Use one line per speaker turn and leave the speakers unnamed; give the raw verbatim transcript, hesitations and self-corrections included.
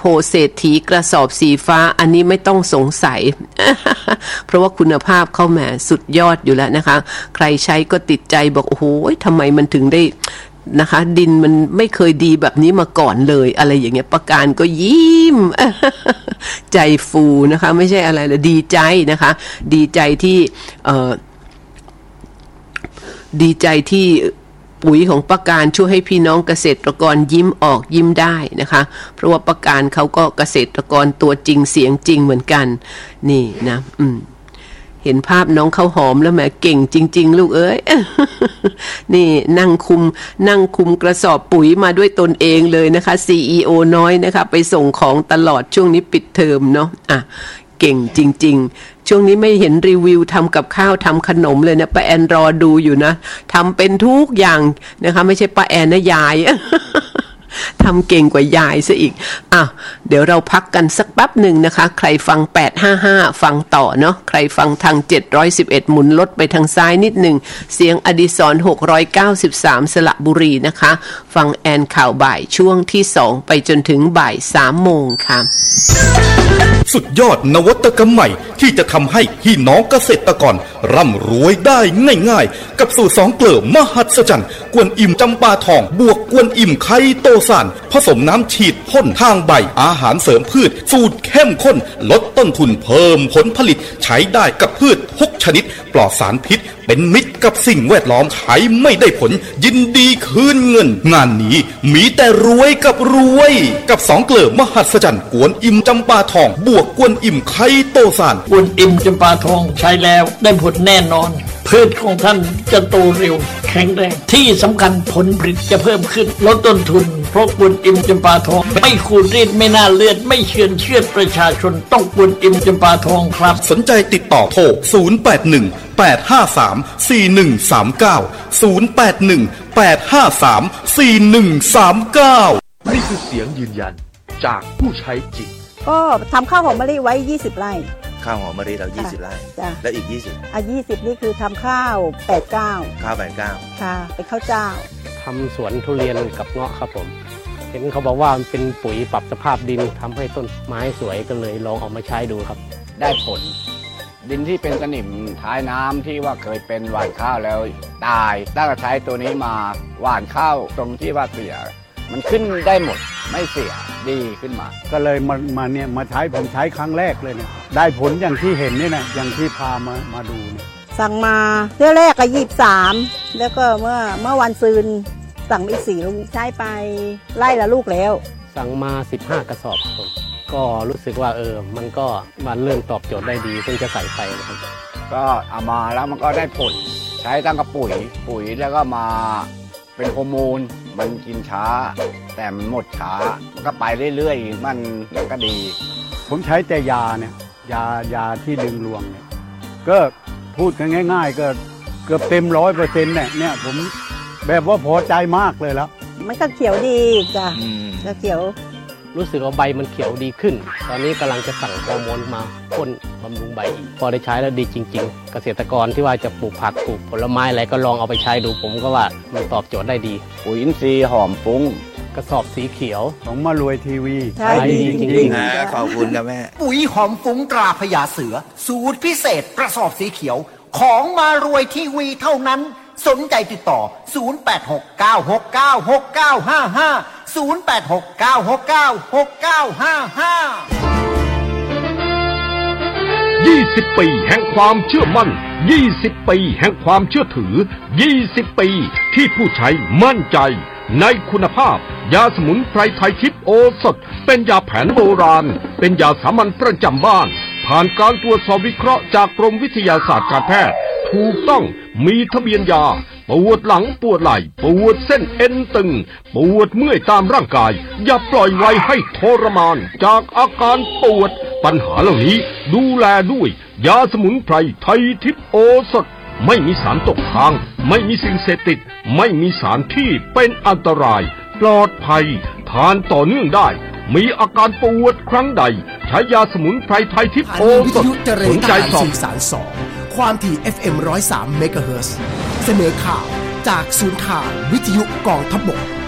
โพเศรษฐีกระสอบสีฟ้าอันนี้ไม่ต้องสงสัย เพราะว่าคุณภาพเข้าแหมสุดยอดอยู่แล้วนะคะใครใช้ก็ติดใจบอกโอ้โหทำไมมันถึงได้นะคะดินมันไม่เคยดีแบบนี้มาก่อนเลยอะไรอย่างเงี้ยประการก็ยิ้ม ใจฟูนะคะไม่ใช่อะไรเลยดีใจนะคะดีใจที่เอ่อดีใจที่ปุ๋ยของประการช่วยให้พี่น้องเกษตรกรยิ้มออกยิ้มได้นะคะเพราะว่าประการเขาก็เกษตรกรตัวจริงเสียงจริงเหมือนกันนี่นะอืมเห็นภาพน้องข้าวหอมแล้วแหมเก่งจริงๆลูกเอ้ย นี่นั่งคุมนั่งคุมกระสอบปุ๋ยมาด้วยตนเองเลยนะคะ ซี อี โอ น้อยนะคะไปส่งของตลอดช่วงนี้ปิดเทอมเนาะอ่ะเก่งจริงๆช่วงนี้ไม่เห็นรีวิวทำกับข้าวทำขนมเลยนะป้าแอนรอดูอยู่นะทำเป็นทุกอย่างนะคะไม่ใช่ป้าแอนนะยาย ทำเก่งกว่ายายซะอีกอ่ะเดี๋ยวเราพักกันสักแป๊บหนึ่งนะคะใครฟังแปดห้าห้าฟังต่อเนาะใครฟังทางเจ็ดร้อยสิบเอ็ดหมุนลดไปทางซ้ายนิดหนึ่งเสียงอดิศรหกร้อยเก้าสิบสามสระบุรีนะคะฟังแอนข่าวบ่ายช่วงที่สองไปจนถึงบ่ายสามโมงค่ะ
สุดยอดนวัตกรรมใหม่ที่จะทำให้พี่น้องเกษตรกรร่ำรวยได้ง่ายๆกับสูตรสองเกลือมหัศจรรย์กวนอิ่มจำปาทองบวกกวนอิ่มไคโตซานผสมน้ำฉีดพ่นทางใบอาหารเสริมพืชสูตรเข้มข้นลดต้นทุนเพิ่มผลผลิตใช้ได้กับพืชทุกชนิดปลอดสารพิษเป็นมิตรกับสิ่งแวดล้อมใช้ไม่ได้ผลยินดีคืนเงินงานนี้มีแต่รวยกับรวยกับสองเกลือมหัศจรรย์กวนอิ่มจำปาทองบวกกวนอิ่มไคโตซาน
กวนอิ่มจำปาทองใช้แล้วได้ผลแน่นอนพืชของท่านจะโตเร็วแข็งแรงที่สำคัญผลผลิตจะเพิ่มขึ้นลดต้นทุนเพราะกวนอิ่มจำปาทองไม่ขูดรีดไม่น่าเลือดไม่เชือนเชือดประชาชนต้องกวนอิ่มจำปาทองครับ
สนใจติดต่อโทรศูนย์ แปด หนึ่ง แปด ห้า สาม สี่ หนึ่ง สาม เก้า ศูนย์ แปด หนึ่ง แปด ห้า สาม สี่ หนึ่ง สาม เก้า
นี่คือเสียงยืนยันจากผู้ใช้จริง
ก็ทำข้าวหอมมะลิไว้ยี่สิบไร่
ข้าวหอมมะลิเรายี่สิบไร่แล้วอีกยี่สิบ
อ่ะยี่สิบนี่คือทำข้าวแปด เก้า
ข้าวแปด เก้า
ค่ะเป็นข้าวเจ้า
ทำสวนทุเรียนกับเงาะครับผมเห็นเขาบอกว่ามันเป็นปุ๋ยปรับสภาพดินทำให้ต้นไม้สวยก็เลยลองเอามาใช้ดูครับ
ได้ผลดินที่เป็นสนิมท้ายน้ำที่ว่าเคยเป็นหว่านข้าวแล้วตายตั้งแต่ใช้ตัวนี้มาหว่านข้าวตรงที่ว่าเสียมันขึ้นได้หมดไม่เสียดีขึ้นมา
ก็เลยมามาเนี่ยมาใช้ผมใช้ครั้งแรกเลยเนี่ยได้ผลอย่างที่เห็นนี่นะอย่างที่พามามาดูเนี่ย
สั่งมาเที่ยวแรกก็ยี่สิบสามแล้วก็เมื่อเมื่อวันซืนสั่งอีกสี่ลูกใช้ไปไล่ละลูกแล้ว
สั่งมาสิบห้ากระสอบผมก็รู้สึกว่าเออมันก็มันเริ่มตอบโจทย์ได้ดีเพิ่งจะใส่ไปนะครับ
ก็เอามาแล้วมันก็ได้ผลใช้ตั้งกระปุ๋ยปุ๋ยแล้วก็มาเป็นฮอร์โมนมันกินช้าแต่มันหมดช้ามันก็ไปเรื่อยๆมันก็ดี
ผมใช้แต่ยาเนี่ยยายาที่ดึงรวงเนี่ยก็พูดกันง่ายๆก็เกือบเต็มร้อยเปอร์เซ็นต์เนี่ยเนี่ยผมแบบว่าพอใจมากเลยแล้ว
มันก็เขียวดีจ้ะก็เขียว
รู้สึกว่าใบมันเขียวดีขึ้นตอนนี้กำลังจะสั่งฮอร์โมนมาพ่นบำรุงใบอีกพอได้ใช้แล้วดีจริงๆเกษตรกรที่ว่าจะปลูกผักปลูกผลไม้อะไรก็ลองเอาไปใช้ดูผมก็ว่ามันตอบโจทย์ได้ดี
ปุ๋ยอินทรีย์หอมฟุ้ง
กระสอบสีเขียว
ของมารวยทีวี
ใช่ดี
จริงๆนะขอบคุณครับแม่
ปุ๋ยหอมฟุ้งตราพญาเสือสูตรพิเศษกระสอบสีเขียวของมารวยทีวีเท่านั้นสนใจติดต่อศูนย์ แปด หก เก้า หก เก้า หก เก้า ห้า ห้า ศูนย์ แปด หก เก้า หก เก้า หก เก้า ห้า ห้า
ยี่สิบปีแห่งความเชื่อมั่นยี่สิบปีแห่งความเชื่อถือยี่สิบปีที่ผู้ใช้มั่นใจในคุณภาพยาสมุนไพรไทยทิพย์โอสถเป็นยาแผนโบราณเป็นยาสามัญประจำบ้านผ่านการตรวจสอบวิเคราะห์จากกรมวิทยาศาสตร์การแพทย์ถูกต้องมีทะเบียนยาปวดหลังปวดไหล่ปวดเส้นเอ็นตึงปวดเมื่อยตามร่างกายอย่าปล่อยไว้ให้ทรมานจากอาการปวดปัญหาเหล่านี้ดูแลด้วยยาสมุนไพรไทยทิพย์โอสถไม่มีสารตกค้างไม่มีสิ่งเสพติดไม่มีสารที่เป็นอันตรายปลอดภัยทานต่อเนื่องได้มีอาการปวดครั้งใดใช้ยาสมุนไพรไทยทิพย์โอสถสนใจสอบ
สารสองความถี่ เอฟ เอ็ม หนึ่งศูนย์สาม เมกะเฮิรตซ์เสนอข่าวจากศูนย์ข่าววิทยุกองทัพบก